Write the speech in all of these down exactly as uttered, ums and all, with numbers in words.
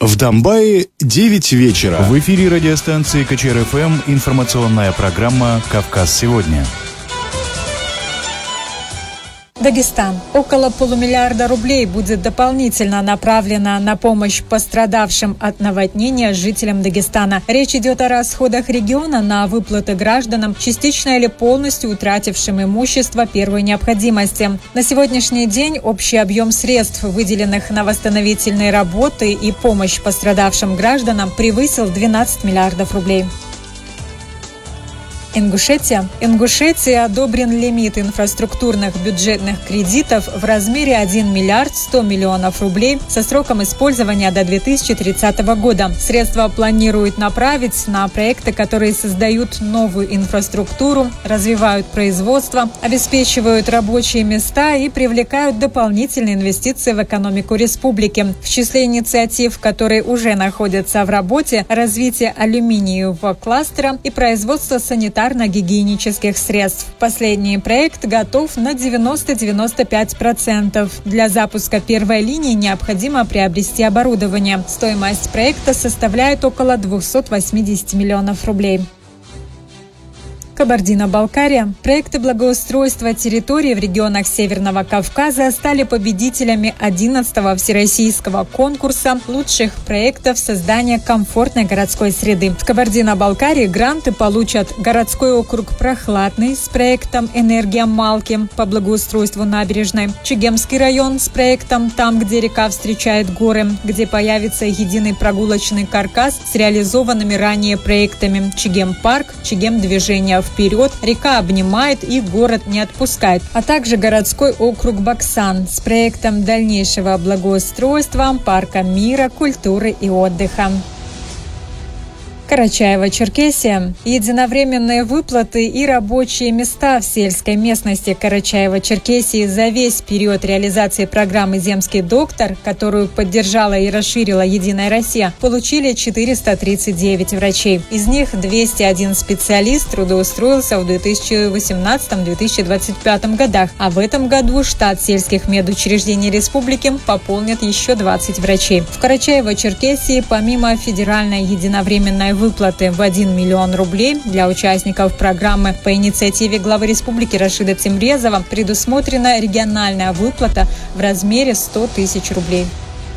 В Домбае девять вечера. В эфире радиостанции КЧР-ФМ информационная программа «Кавказ сегодня». Дагестан. Около полумиллиарда рублей будет дополнительно направлено на помощь пострадавшим от наводнения жителям Дагестана. Речь идет о расходах региона на выплаты гражданам, частично или полностью утратившим имущество первой необходимости. На сегодняшний день общий объем средств, выделенных на восстановительные работы и помощь пострадавшим гражданам, превысил двенадцать миллиардов рублей. Ингушетия. Ингушетии одобрен лимит инфраструктурных бюджетных кредитов в размере один миллиард сто миллионов рублей со сроком использования до две тысячи тридцатого года. Средства планируют направить на проекты, которые создают новую инфраструктуру, развивают производство, обеспечивают рабочие места и привлекают дополнительные инвестиции в экономику республики. В числе инициатив, которые уже находятся в работе, развитие алюминиевого кластера и производство санитарных гигиенических средств. Последний проект готов на девяносто - девяносто пять процентов. Для запуска первой линии необходимо приобрести оборудование. Стоимость проекта составляет около двести восемьдесят миллионов рублей. Кабардино-Балкария. Проекты благоустройства территорий в регионах Северного Кавказа стали победителями одиннадцатого всероссийского конкурса лучших проектов создания комфортной городской среды. В Кабардино-Балкарии гранты получат городской округ Прохладный с проектом «Энергия Малки» по благоустройству набережной, Чегемский район с проектом «Там, где река встречает горы», где появится единый прогулочный каркас с реализованными ранее проектами Чегем-парк, Чегем-движение вперед, река обнимает и город не отпускает, а также городской округ Баксан с проектом дальнейшего благоустройства парка мира, культуры и отдыха. Карачаево-Черкесия. Единовременные выплаты и рабочие места в сельской местности Карачаево-Черкесии за весь период реализации программы «Земский доктор», которую поддержала и расширила «Единая Россия», получили четыреста тридцать девять врачей. Из них двести один специалист трудоустроился в две тысячи восемнадцатом - две тысячи двадцать пятом годах, а в этом году штат сельских медучреждений республики пополнит еще двадцать врачей. В Карачаево-Черкесии помимо федеральной единовременной выплаты в один миллион рублей для участников программы по инициативе главы республики Рашида Тимрезова предусмотрена региональная выплата в размере сто тысяч рублей.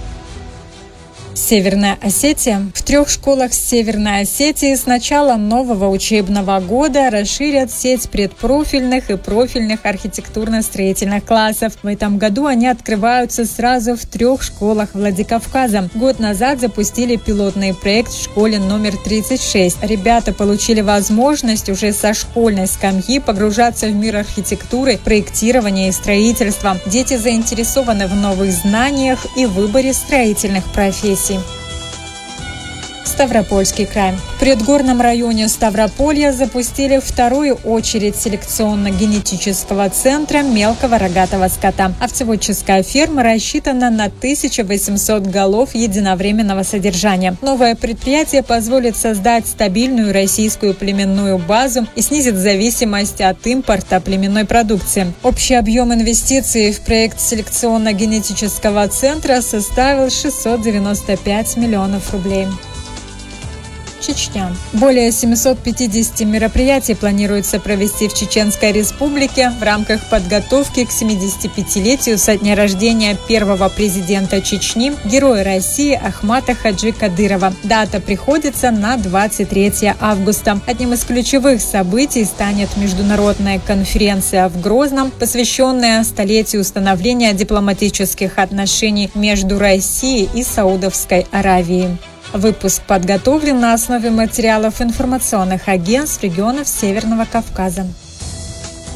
Северная Осетия. В трех школах Северной Осетии с начала нового учебного года расширят сеть предпрофильных и профильных архитектурно-строительных классов. В этом году они открываются сразу в трех школах Владикавказа. Год назад запустили пилотный проект в школе номер тридцать шесть. Ребята получили возможность уже со школьной скамьи погружаться в мир архитектуры, проектирования и строительства. Дети заинтересованы в новых знаниях и выборе строительных профессий. Ставропольский край. В предгорном районе Ставрополья запустили вторую очередь селекционно-генетического центра мелкого рогатого скота. Овцеводческая ферма рассчитана на тысячу восемьсот голов единовременного содержания. Новое предприятие позволит создать стабильную российскую племенную базу и снизит зависимость от импорта племенной продукции. Общий объем инвестиций в проект селекционно-генетического центра составил шестьсот девяносто пять миллионов рублей. Чечня. Более семисот пятидесяти мероприятий планируется провести в Чеченской Республике в рамках подготовки к семидесятипятилетию со дня рождения первого президента Чечни, героя России Ахмата Хаджи Кадырова. Дата приходится на двадцать третье августа. Одним из ключевых событий станет международная конференция в Грозном, посвященная столетию установления дипломатических отношений между Россией и Саудовской Аравией. Выпуск подготовлен на основе материалов информационных агентств регионов Северного Кавказа.